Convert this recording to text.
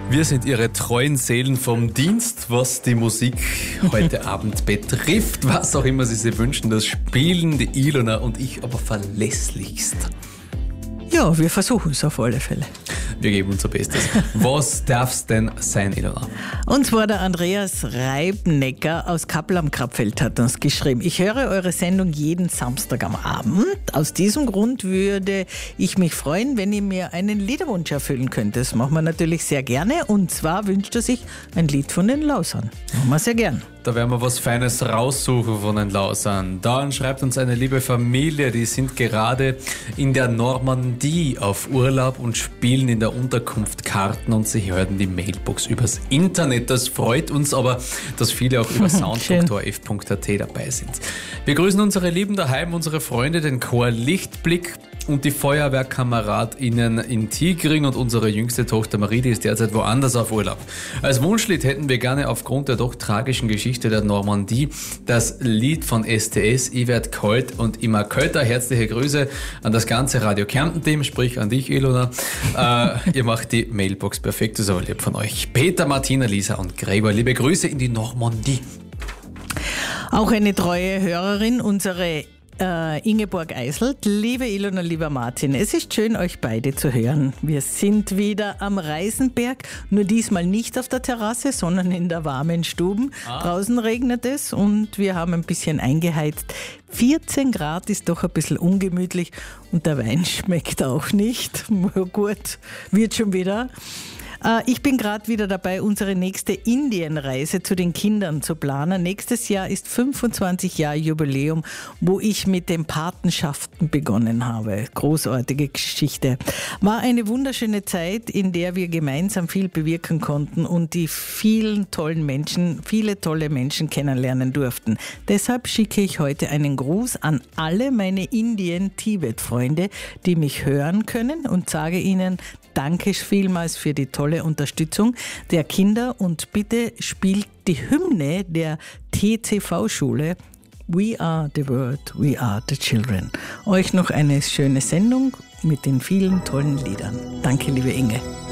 Wir sind Ihre treuen Seelen vom Dienst, was die Musik heute Abend betrifft. Was auch immer Sie sich wünschen, das spielen die Ilona und ich aber verlässlichst. Ja, wir versuchen es auf alle Fälle. Wir geben unser Bestes. Was darf's denn sein, Ilona? Und zwar der Andreas Reibnecker aus Kappel am Krapfeld hat uns geschrieben: Ich höre eure Sendung jeden Samstag am Abend. Aus diesem Grund würde ich mich freuen, wenn ihr mir einen Liederwunsch erfüllen könnt. Das machen wir natürlich sehr gerne. Und zwar wünscht er sich ein Lied von den Lausern. Machen wir sehr gern. Da werden wir was Feines raussuchen von den Lausern. Dann schreibt uns eine liebe Familie, die sind gerade in der Normandie auf Urlaub und spielen in der Unterkunft Karten und sie hören die Mailbox übers Internet. Das freut uns aber, dass viele auch über sound.orf.at dabei sind. Wir grüßen unsere Lieben daheim, unsere Freunde, den Chor Lichtblick und die FeuerwehrkameradInnen in Tigring und unsere jüngste Tochter Marie, die ist derzeit woanders auf Urlaub. Als Wunschlied hätten wir gerne aufgrund der doch tragischen Geschichte der Normandie das Lied von STS, Ich werd kalt und immer kälter. Herzliche Grüße an das ganze Radio Kärnten-Team, sprich an dich, Ilona. Ihr macht die Mailbox perfekt, das ist aber lieb von euch. Peter, Martina, Lisa und Gregor, liebe Grüße in die Normandie. Auch eine treue Hörerin, unsere Ingeborg Eiselt. Liebe Ilona, lieber Martin, es ist schön, euch beide zu hören. Wir sind wieder am Reisenberg, nur diesmal nicht auf der Terrasse, sondern in der warmen Stuben. Draußen regnet es und wir haben ein bisschen eingeheizt. 14 Grad ist doch ein bisschen ungemütlich und der Wein schmeckt auch nicht. Gut, wird schon wieder. Ich bin gerade wieder dabei, unsere nächste Indienreise zu den Kindern zu planen. Nächstes Jahr ist 25 Jahre Jubiläum, wo ich mit den Patenschaften begonnen habe. Großartige Geschichte. War eine wunderschöne Zeit, in der wir gemeinsam viel bewirken konnten und die viele tolle Menschen kennenlernen durften. Deshalb schicke ich heute einen Gruß an alle meine Indien-Tibet-Freunde, die mich hören können und sage ihnen Danke vielmals für die tolle Unterstützung der Kinder und bitte spielt die Hymne der TCV-Schule We are the world, we are the children. Euch noch eine schöne Sendung mit den vielen tollen Liedern. Danke, liebe Inge.